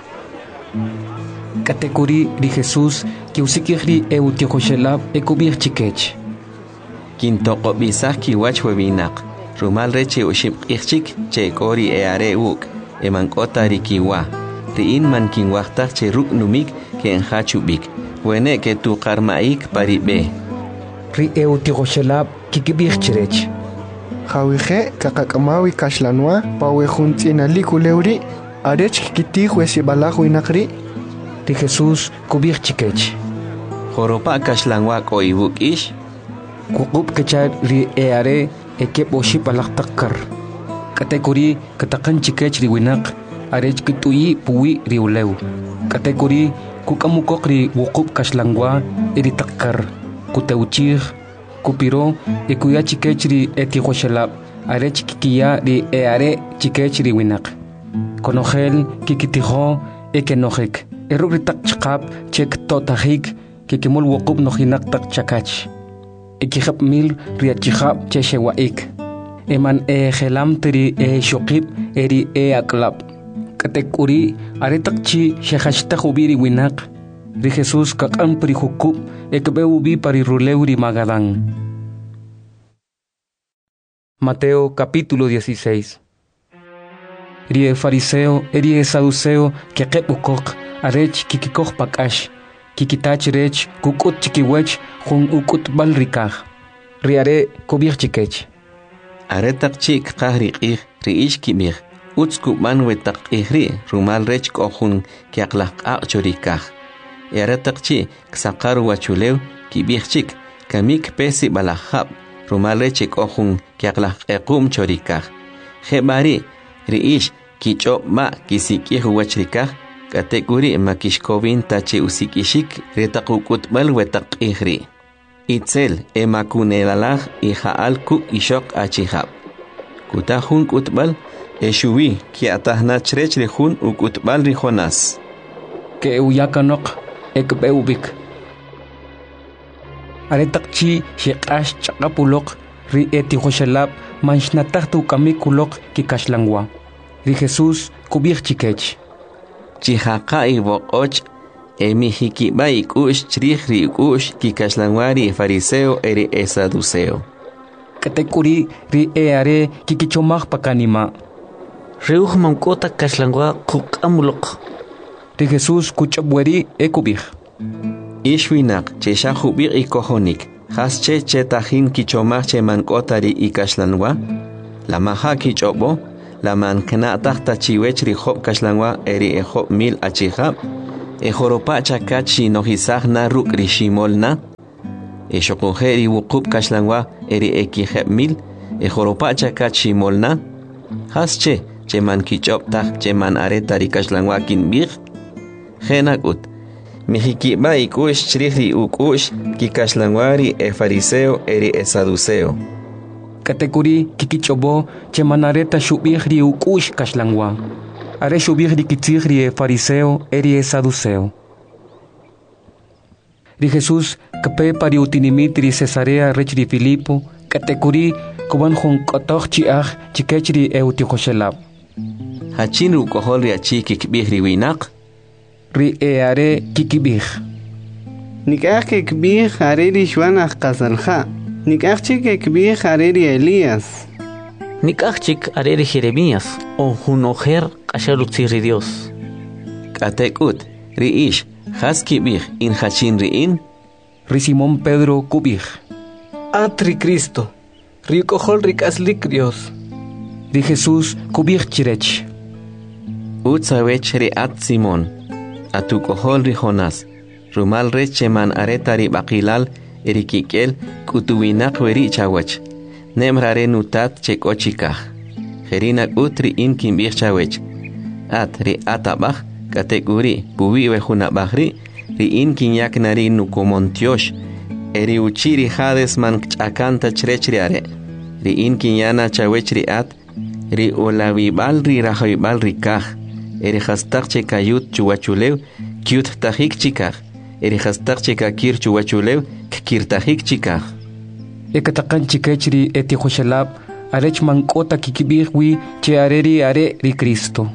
Katekuri ri Jesús ki usikih ri eutiohoshelab ekubir chikech. Kintoko bisah kiwach webinak. Rumal reche ushib ichik che kori eare uk. Emankota ri kiwa. Riin man kinwachtak che ruk numik ke enhachubik. Wene ke tu karmaik paribe. Ri eutiohoshelab kikibir chirech. Jawije kakakamawi kashlanwa pawe juntina likuleuri arech kikiti huesi balajo inakri. Ri Jesús kubir chikech. Joropa kashlanwa ko ibuk ish. Kukub kechar ri eare ekep oshi palak takkar. Katekuri katakan chikech ri winak arech kituyi puwi ri ulew. Katekuri kukamukok ri wukub kashlangwa iri takkar. Kuteuchir kupiro ikuya chikech ri etihoshelab arech kikiya ri eare chikech ri winak. Konogel kikitiho ekenojek. Eruk ri tak chikap chek totahik kikimul wukub nohinak tak chakach. Ekihap mil riachihap cheshewaik. Eman e gelam teri e shokip eri e aklap. Katekuri aretakchi shehashta hubiri winak. Ri Jesús kakam pri hukub ekbeubi pari ruleuri magadán. Mateo capítulo dieciséis. Ri e fariseo eri e saduceo kekep ukok arech kikikoh pakash. Kikitach rech kukut chikiwech jun ukut balrikaj. Riare kubir chikech. Aretak chik kahri ich riish kimir. Utsku manwetak ihri rumal rech kohun kiaklak achorikaj. Aretak chi ksakar wachulew kibir chik kamik pesi balahab rumal rech kohun kiaklak ekum chorikaj. Hebari riish kichop ma kisikih wachrikaj. Katekuri makishkovin tache usikishik retakukut bal wetak ihri. Itzel emakunelalah ihaal ku ishok achihab. Kutahun kutbal eshuwi ki atahna chrech rehun ukutbal rihonas. Ke uyakanok ekbeubik. Aretakchi shekash chakapulok ri etihoshelab manshnatahtu kamikulok kikashlangwa. Ri Jesús kubir chikech. Chihaka ibokoch emihikiba ikush chrihri ikush kikashlanwari fariseo eri esaduceo. Katekuri ri eare kikichomach pakanima. Reuj mankota kashlangwa kukamulok. Ri Jesús kuchabweri ekubih. Ishwinak cheshahubir ikohonik. Hasche chetahin kichomach che mankota ri ikashlanwa. La maha kichobo la mankena tahta chiwech ri hop kashlangwa eri e hop mil achihab e joropa chakachi no hisagna ruk ri shimolna e shokoheri wukup kashlangwa eri e kiheb mil e joropa chakachi molna hasche che man kichop tah che man areta ri kashlangwa kin big genakut Mijikiba ikush chirihri ukush kikashlangwari e fariseo eri e saduceo. Katekuri kikichobo che manareta shubihri ukush kashlangwa. Are shubihri kitzihri e fariseo eri e saduceo. Ri Jesús kape pari utinimitri Cesarea rechri Filipo katekuri kuban hun kotoch chiach chikechri e utihoshelab. Hachinru koholri achi kikbihri winak. Ri e are kikibih. Nikach kikbih are ri shwanach kazalha. Nikach chik kikbih are ri Elías. Nikach chik are ri Jeremías o hunojer kashalutziri Dios. Katekut ri ish has kibih in hachin ri in. Ri Simón Pedro kubih. Atri Cristo. Ri kohol ri kaslik Dios. Ri Jesús kubih chirech. Utsawech ri at Simón. Atu kohol ri Jonás, rumal reche man aretari bakilal erikikel kutuwinak weri chawach, nemrare nutat chekochikah, jerinak utri in kimbih chawech, at ri atabach, kateguri puwi wejunabahri, ri in kinyak nari nukomontiosh, eri uchiri hades man chakanta chrechriare, ri in kinyana chawech ri at, ri olawibal ri rahawibal ri kah, eri hastak chekayut chuwachulew kyut tahik chikah eri hastak chekakir chuwachulew kir tahik chikah ekatakan chikechri eti khoshalab arech mankota kikibihwi che areri are ri Cristo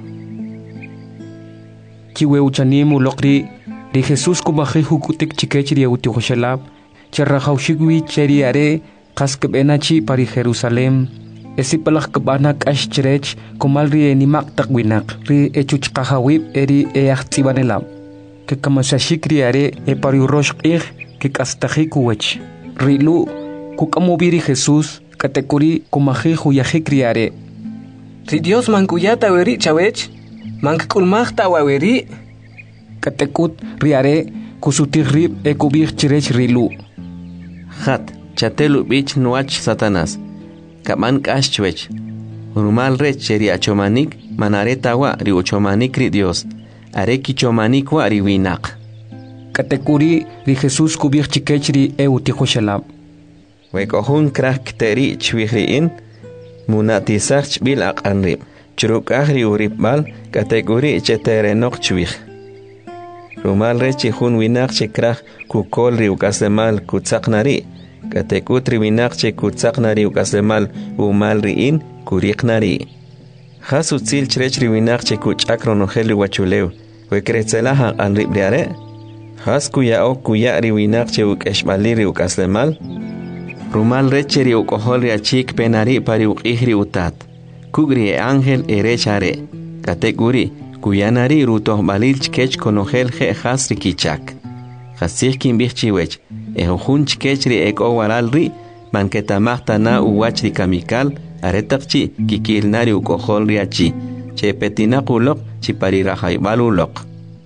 kiwe uchanimu lokri ri Jesús kubahi hukutik chikechri uti khoshalab che rahawshigwi cheri are kaskbenachi pari Jerusalem esi palak kebanak ashcherech komalri enimak takwinak ri echuchqahawib eri eachtibanelab ke kamasashikri are e pariurosh qih ke kastahikuwech rilu kukamubiri Jesús katekuri kumahi huyahikri are ri Dios mankuyata weri chawech mankulmahta waweri katekut ri are kusutirrib e kubih chirech rilu hat chatelu bich nuach Satanás Kaman kashchwech. Rumal rech ri achomanik manareta wa ri uchomanik ri Dios. Areki chomanik wa ri winak. Katekuri ri Jesús kubir chikechri e utihoshalab. Wekohun krak teri chwihri in munatisach bil aqanrib. Churukah ri uribal katekuri cheterenok chwih. Rumal rech hun winak chikrak kukol ri ukasemal kutsaknari. Katekut riwinak che kutsaknari ukasemal umal riin kuriknari. Has utzil chrech riwinak che kuchakronogeli wachulew. Wekretzelaha an ribriare. Has kuya o kuya riwinak che ukeshbaliri ukasemal. Rumal reche ri ukohol achik penari pari ukihri utat. Kugri e ángel e rechare. Katekuri kuyanari rutohbalil chkech konogel je has rikichak. Hasih kimbih chiwech. Ehun chkechri ek owaral ri manketamahta na uwachri kamikal aretakchi kikilnari ukohol riachi che petinakulok chiparirajaibalulok.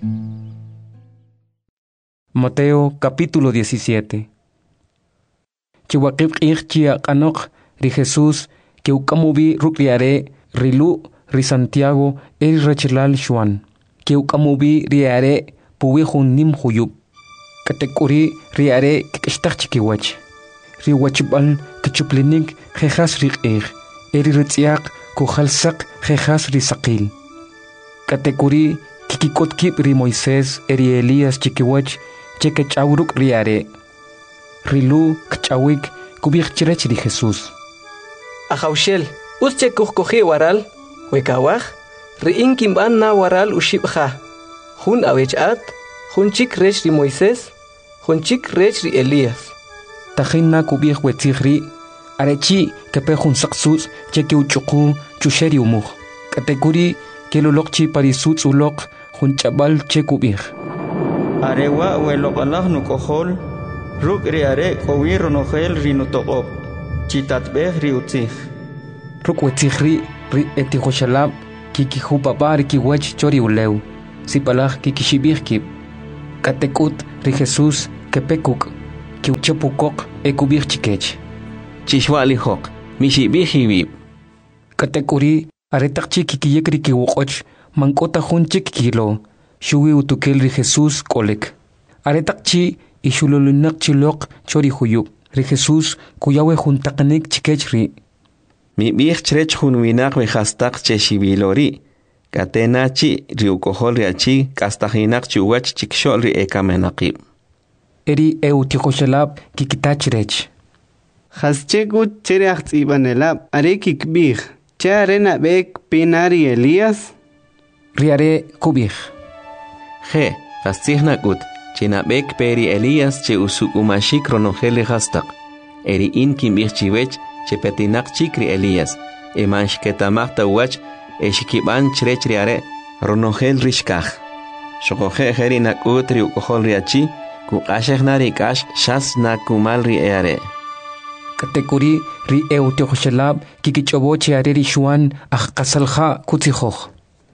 Mateo capítulo diecisiete. Chiwakib ichia kanok ri Jesús que ukamubi rukriare rilu ri Santiago el rechilal shuan que ukamubi riare puwihun nim huyub. Katekuri riare kishtakchikiwach. Riwachbal kichuplinik jejas riqir. Eri ritziak kujalsak jejas risaqil. Katekuri kikikotkip ri Moisés eri Elías chikiwach chekechawruk riare. Rilu kchawik kubikchirech ri Jesús. Ajaushel, usche kuhkoji waral, wekawaj, riin kimban na waral ushibja. Hun awechat, hun chik rech ri Moisés, Honchik rech ri Elías. Tajina kubih wetzihri, arechi kepe hun saksus cheke uchuku chusheri umuj. Katekuri kelolokchi parisutz ulok hun chabal che kubih. Arewa welokalaj nukohol, ruk ri are kowir nogel ri nutoqob, chitatbeh ri utzih. Ruk wetzihri ri etihoshalab kikihu papar kiwach chori uleu sipalaj kikishibirkib katekut ri Jesús kepekuk kiuchepukok ekubirchikech chishwali hok mishibihibib katekuri aretakchi kikiyekri kiwokoch mankota hunchik kilo shuwi utukel ri Jesús kolek aretakchi ishululunak chilok chori huyub ri Jesús kuyawe juntakanek chikechri mi bih chrech hun winak we hastak cheshibilori katenachi riukohol riachi kastahinak chuwach chikshol ri ekamenaqib eri eutikoshalab kikitachrech Haschegut chereach ibanelab are kikbih charena bek pinari Elías riare kubih he hastignagut chinabek peri Elías che usukumashik ronogel hastak eri in kimbih chiwech che petinak chikri Elías emansh ketamachta wach eshikiban chrech riare ronogel rishkach shokoje herinak utri ukohol riachi ku qashekhnari kash shas na kumal ri eare katekuri ri eutikoshalab kikichobo chiare ri shuan aj qasalja kutsijoch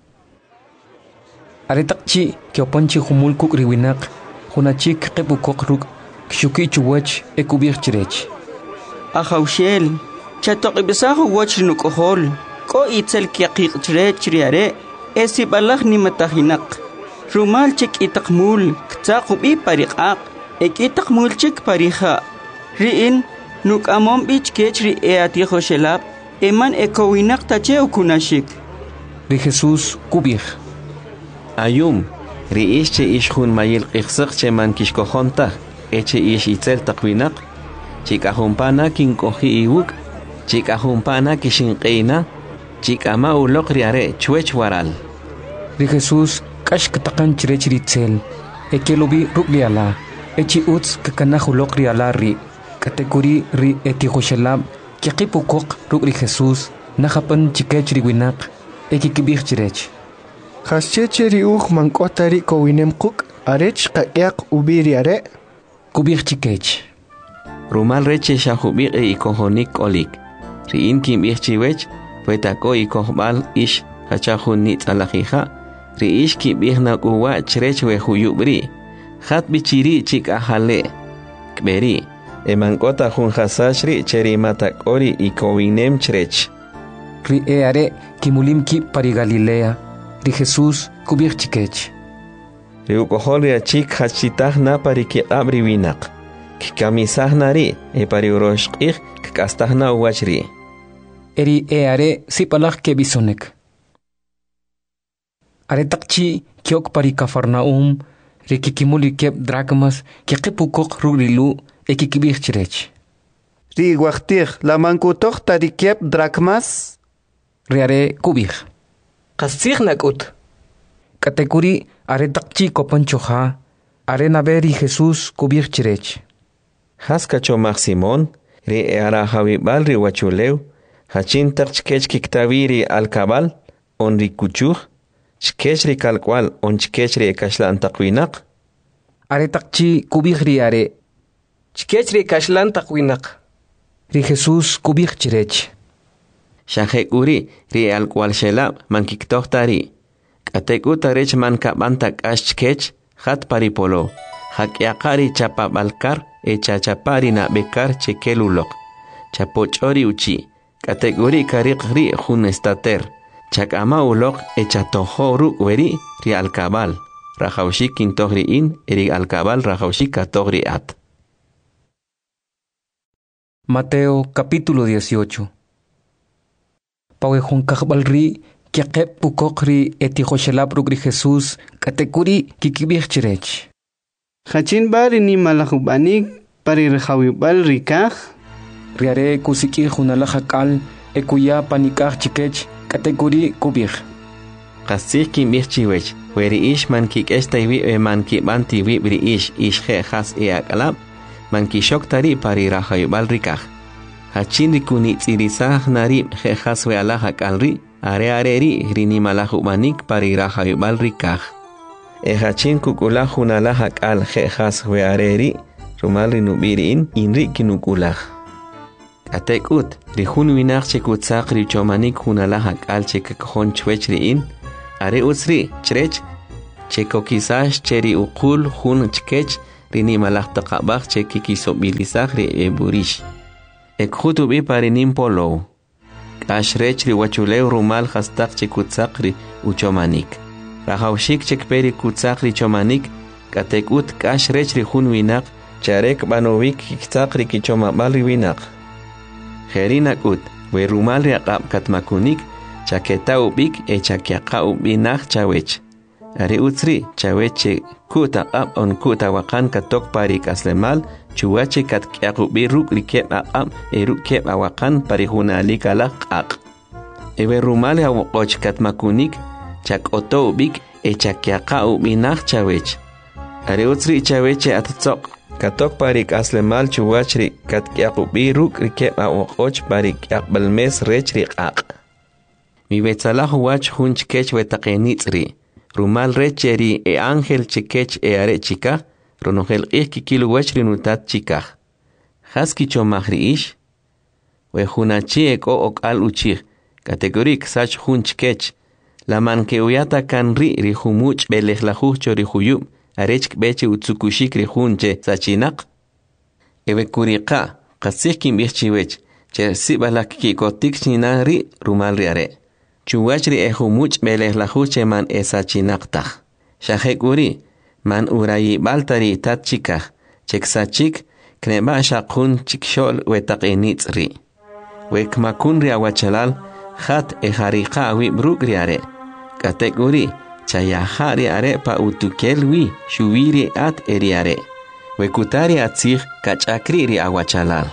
aretakchi kiopanchi humul kuk riwinak hunachik qepukok ruk kshuki chuwach ekubir chirech Ajaushel chatoqibisahu wach nukohol ko itzel kiaqiq chirech riare esi balach ni matahinak rumal chik itakmul ktsaqubi pariqaq ekitakmul chik pariha riin nuk amom bich kechri eatijo shelab eman ekowinak tache ukunashik ri Jesús kubih ayum riish che ishjun mayil qixsaq che man kishkojonta eche ish itzel taqwinak chikajumpana kinkoji iwuk chikajumpana kishinqeina chikama uloq riare chwech waral ri Jesús kashkatakan chirech ritzel ekelobi rugliala echi uts kakanajuloq riala ri katekuri ri etihoshalab kiqipukok rugri Jesús najapan chikech riwinak ekikibih chirech Hascheche ri uj mankotari kowinem kuk arech qaqiaq ubiri are kubih chikech rumal reche shahubiq e ikohonik olik riin kimbih chiwech petako ikohbal ish hachahun nit alajija riish kimbih nakuwa chrech we huyubri khat bichiri chik ahale kberi emankota hun hasashri cherimatak ori ikowinem chrech ri eare kimulim ki pari Galilea ri Jesús kubih chikech riukohol ya chik hachitah na pari ki abri winak kikamisah nari e pari uroshqih kastah na wachri eri eare sipalaj kebisonek aretakchi kiok pari Cafarnaum ri kikimuli kep drachmas kiqipukok ruglilu ekikibih chirech ri waqtih la mankutoq tari kep drachmas riare kubih qastighnakut katekuri aretakchi kopanchoja arena beri Jesús kubih chirech haskacho Simón ri eara hawibal ri wachuleu hachin taqchkech kiktaviri alkabal on ri kuchuj chkech ri kalkwal on chkech ri kashlan taqwinaq aretakchi kubih riare chkech ri kashlan taqwinaq ri Jesús kubih chirech shahekuri ri alkwal shela mankiktohtari katekuta rech man kabanta kashchkech hat paripolo hakyaqari chapa balkar e chachapari na bekar chekelulok chapochori uchi kategori kariqri jun estater chakama ulok e chatohoru weri ri alkabal rajawshi kintogri in eri alkabal rajawshi katogri at Mateo capítulo dieciocho Pawejun kahbalri kiaqep pukokri etihoshalab rugri Jesús katekuri kikibih chirech Hachin bari ni malahubanik pari rehawibal rikaj riare kusiki junalajakal ekuya panikaj chikech katekuri kubih qasih kimbih chiwech weri ish man kikestaywi e man kibantiwi bri ish ish je has e akalab man kishoktari pari rehawibal rikaj hachin rikuni tsirisaj nari je has we alajakalri are are ri rini malahubanik pari rehawibal rikaj e hachin kukula junalajak al je has we areri rumal rinubiriin inri kinukulaj Atekut, rihun winak chekutzak richomanik hunalahak al chekakon chwech riin, are utsri, chrech, chekokisash cheri ukul hun chkech, rini malak takabak chekikisobilisak ri eburish. Ekhutubi parinim polo. Kashrech ri wachuleu rumal hastak chekutzak ri uchomanik. Rahawshik chekperi kutzak richomanik, katekut kashrech rihun winak, charek banovik kiktzak ri kichomabal ri winak. Herinak ut, we rumal riaqab katmakunik, chaketa ubik e chakiaqa ubinak chawech. Ari utsri, chaweche kuta ab on kuta wakan katok parik aslemal, chuwache kat kiaqubi ruk rikep ab e rukep awakan parihunalik alak ak. Ewe rumal riaqoch katmakunik, chak oto ubik e chakiaqa ubinak chawech. Ari utsri chaweche atatsok. Katok parik aslemal chuwachri kat kiaqubi ruk rikep awoqoch parik kiaqbalmes rech riqaq. Mi betsalah wach hun chkech wetaqenitzri. Rumal recheri e ángel chikech e are chika, ronogel ik kikilu wachri nutat chikaj. Haski chomahri ish. We hunachi eko ok al uchich. Kategorik sach hun chkech. La man que uyata kan ri rihumuch belejlajuch chorihuyub. Arech beche utsukushik rihunche sachinak. Ewe kuriqa, qasihkim bihchiwech, che sibalak kikotik chinari rumal riare. Chuwachri ehumuch belejlajuche man esachinaqtaj. Shahekuri, man urayi baltari tat chikaj, cheksachik, kneba shaqun chikshol wetaqenitzri. Wekmakun riawachalal, hat ehariqa awi bruk riare. Katekuri, chayahari are pa utukelwi shuwiri at eriare. Wekutari atzig kachakri ri awachalal.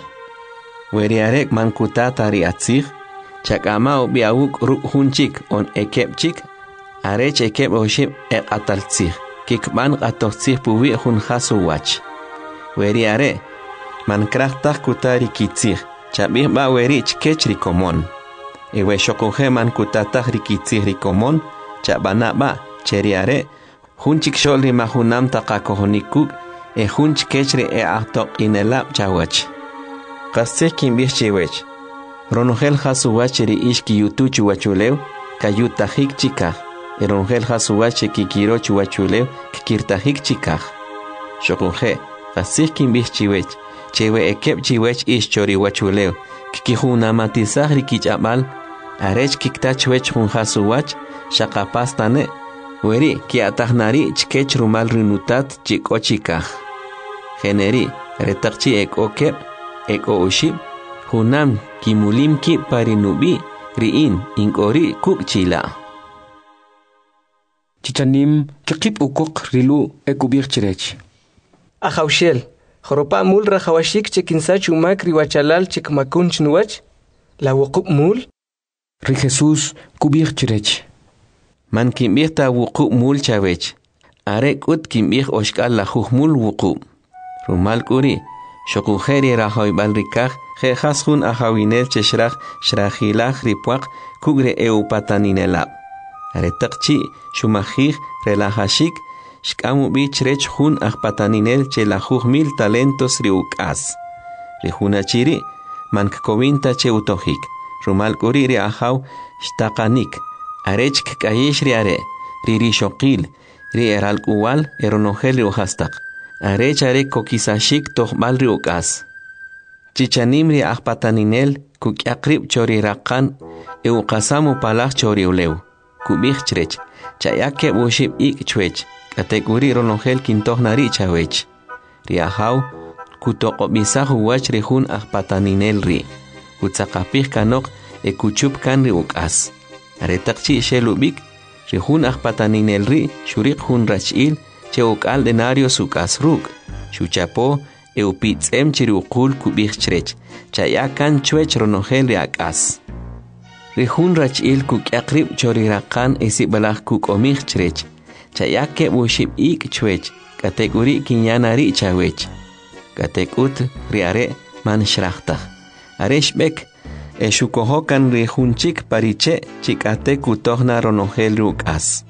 Weriarek mankutatari atzig, chakamao biawuk ruk hunchik on ekepchik, arech ekep oshib ek ataltzig, kikban atotzig puwi hun hasu wach. Weriare, mankrachtak kutari kitzig, chabih ba werich kech rikomon. Ewe shokoje mankutatak rikitzig rikomon, chabana ba, cheriare, hunchik sholri mahunam taqakohonikuk, e hunch kechri e ahtok inelab chawach. Qasih kimbih chiwech. Ronogel hasuwacheri ishki yutuchu wachulew, kayutahik chikaj. E ronogel hasuwache kikirochu wachulew, kikirtahik chikaj. Shokunje, qasih kimbih chiwech, chewe ekep chiwech ish chori wachulew, kikihunamatizahri kichabal, arech kiktachwech hun hasuwach, shaqapastane, weri ki atahnari chkech rumal rinutat chiko chikaj. Generi, retaqchi ek okep, ek oshib, hunam kimulim ki parinubi, riin inkori kuk chila. Chichanim kikip ukuk rilu ekubir chirech. Ajaushel, joropa mul rajawashik chekinsach umak riwachalal chekmakun chnuwach, la wukup mul? Ri Jesús kubir chirech. Man kimbih ta wuqub mul chawech. Arek ut kimbih oshkal la mul wuqub. Rumal kuri, shokujeri rahoy balrikaj, je hasun ahawinel cheshraj, shrajilaj ripuak, kugre eupataninelab. Aretaqchi, shumajij, relajashik, shkamu bichrech hun ahpataninel chelajuj mil talentos riukas. Rijunachiri, man kkovinta che utojik. Rumal kuri ri ahaw, shtaqanik. Arech kayish riare, riri shokil, ri eral uwal, eronogel riuhastak. Arech arek kokisashik tohbal riukas. Chichanim ri ahpataninel, kukiakrib chori rakan, eukasamu palaj chori uleu. Kubich chrech, chayake bushib ik chwech, kateguri ronogel kintohnari chawech. Ri ahaw, kutokobisahu wach rihun ahpataninel ri. Kutsakapih kanok, e kuchup kan riukas. Aretaqchi shelubik, rihun ahpataninel ri, shurik hun rachil, cheuk al denario sukas ruk, shuchapo, eupitzem chiriukul kubich chrech, chayakan chwech ronogel riakas. Rihun rachil kukiakrib chorirakan esibalaj kukomich chrech, chayake bushib ik chwech, kategori kinyanari chawech. Katekut riare man shrachtaj. Areshbek, e shukohokan rihunchik pariche chikate kutohna ronogel rukas.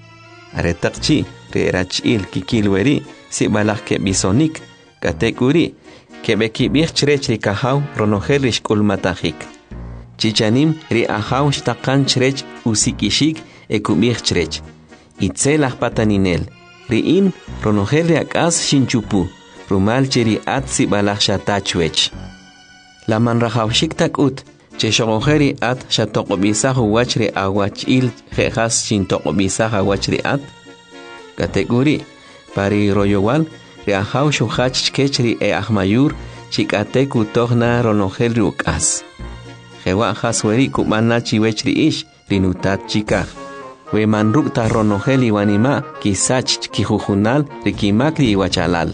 Aretaqchi re rachil kikilweri si balak ke bisonik katekuri kebeki bih chrech ri kahau ronogel rish kulmatahik. Chichanim ri ahau shtakan chrech usikishik ekubih chrech. Itzelach pataninel. Ri in ronogel ri akas shinchupu. Rumal chiri atsi balach shatachwech. La man rahawshik takut. Che shogojeri at shatokobisah wachri awachil jejas chintokobisah awachri at. Kategori pari royowal ri ahaw shuhach kechri e ahmayur chikateku tohna ronogel rukas. Jewa hasweri kumana chiwechri ish rinutat chikah. We man rukta ronogel iwanima kisach kijujunal rikimakri iwachalal.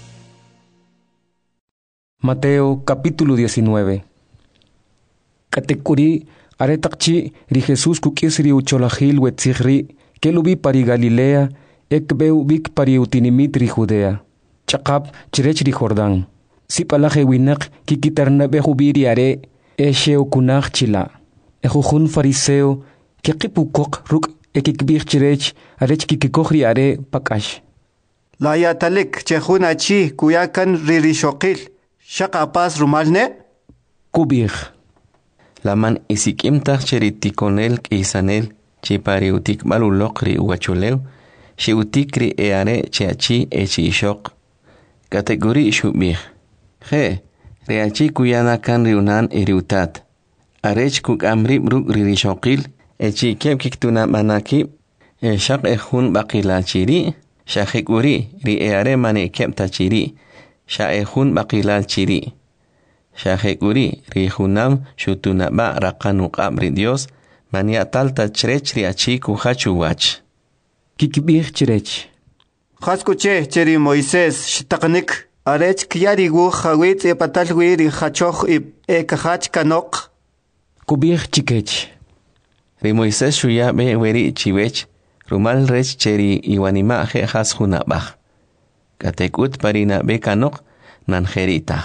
Mateo capítulo diecinueve. Katekuri aretakchi ri Jesús kukisri ucholahil wetzihri kelubi pari Galilea ekbeu bik pari utinimit ri Judea. Chakap chirech ri Jordán. Sipalaje winak kikitarnabe hubiri are esheo kunach chila. Ejujun fariseo kekipukok ruk ekikbir chirech arech kikikohri are pakash. La yatalik chejuna chi kuyakan ririshokil. Shaka pas rumalne? Kubir. La man isikim tacheritikonel kisanel chipari utik malulokri uachuleu shi utikri eare chiachi echi shok. Kategori shubir. He, reachi kuyana kan riunan eriutat. Arech kuk amri bruk ririshokil echi kep kiktuna manaki e shak ehun bakila chiri shahikuri ri eare mane kep tachiri. Shaehun bakilal chiri. Shahekuri rihunam shutunaba raqanu qabri Dios mania talta chrech riachi kuhachu wach. Kikibir chrech. Khaskuche cheri Moisés shtaqnik arech kyarigu khawit e patalwi ri khachoch e khach kanok. Kubir chikech. Ri Moisés shuya be weri chiwech rumal rech cheri iwanima he has hunabah. Katekut parina bekanok nanjerita.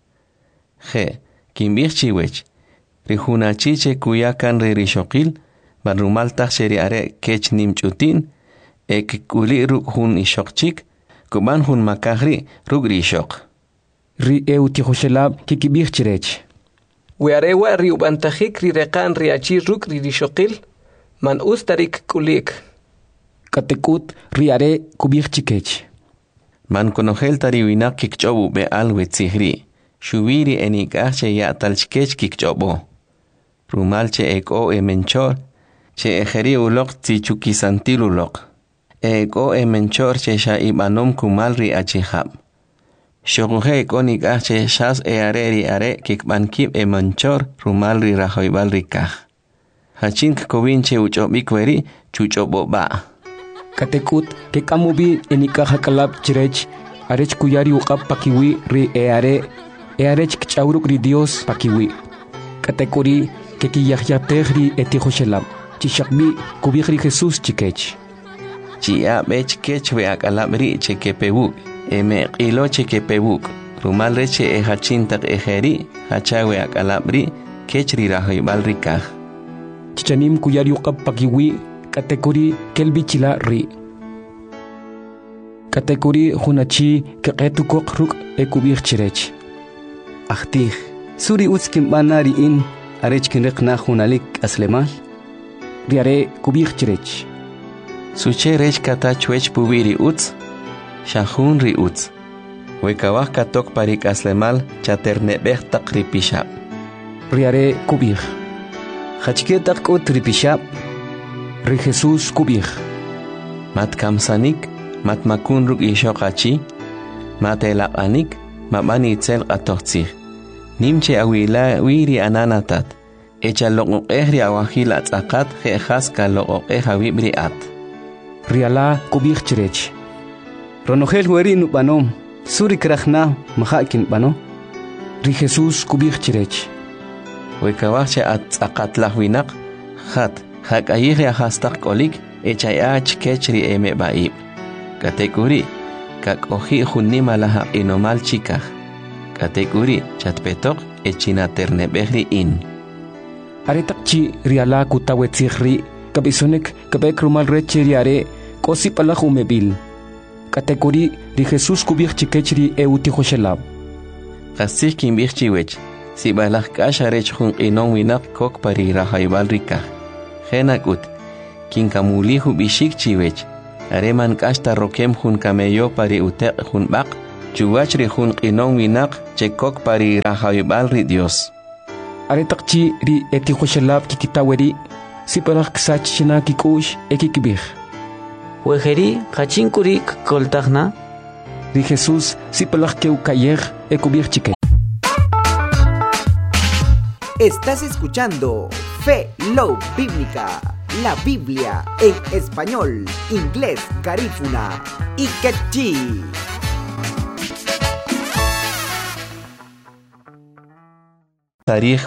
Je, kimbir chiwech. Rijuna chiche kuyakan ririshokil, barumal tacheri are kech nimchutin, ek kuli ruk hun ishokchik, kuban hun makahri ruk rishok. Ri eutihoshelab kikibir chirech. Wearewa ri ubantahik ri rekan riachi ruk ririshokil, man ustarik kulik. Katekut ri are kubir chikech. Man konogel tariwinak kikchobu be alwetzihri. Shubiri enikache ya talchkech kikchobo. Rumalche eko e menchor. Che ejeri ulok tichukisantil ulok. Eko e menchor che sha ibanom kumalri achihab. Shoguhe eko nikache shas e areri are kikbankib e menchor rumalri rahoibalri kaj. Hachink kovinche uchobikweri chuchobo ba. Katekut ke kamubi enikaha kalab chirech arech kuyari uqab pakiwi ri eare earech kchauruk ri Dios pakiwi. Katekuri ke kiyahyatehri etihoshelab chishakbi kubihri Jesús chikech. Chia bech kech we akalabri chekepebuk eme qilo chekepebuk rumal reche e hachintak ejeri hachawe akalabri kechri rahoibalri kaj. Chichanim kuyari uqab pakiwi Katekuri kelbichila ri. Katekuri hunachi keqetukok ruk ekubir chirech. Ahtih, suri utskim banari in arech kinrekna hunalik aslemal. Riare kubir chirech. Suche rech kata chwech pubiri uts, shahun ri uts. Wekawah katok parik aslemal chaternebeh tak ripishab. Riare kubir. Hachketak ut ripishab. Ri Jesús kubir. Mat kamsanik, mat makun ruk ishokachi, mat elaqanik, mabani itzel qatochtzih. Nimche awila wiri ananatat. Echa loqoqehri awahil atzaqat jejas ka loqoqeh awibri at. Riala kubir chirech. Ronogel weri nubanom, suri krachna mahakin bano. Ri Jesús kubir chirech. Wekawache atzaqat lahwinak, khat. Hak ayih ya hastak kolik echayach kechri eme baib. Kategori kak ohi hunima laha inomal chikah. Kategori chatpetok echina ternebehri in. Aretakchi riala kutawetzihri kabisonek kabek rumal recheri are kosi palahumebil. Kategori ri Jesús kubir chikechri eutihoshelab. qasih kimbih chiwech si balaj kasharech jun inon winak kok pari rahaybal rikaj jenakut kinkamulihu bishik chiwech areman kashta rokem jun kameyo pari uteq jun baq chuwach ri jun inon winak chekok pari rahaybal ri Dios are taqchi ri eti khoshalab kikitaweri si balaj ksach china kikush ekikbih wejeri qachinkuri koltajna ri Jesús si balaj keukayer ekubir chike. Estás escuchando Fe Love Bíblica, la Biblia en español, inglés, garífuna y quechí. Tarij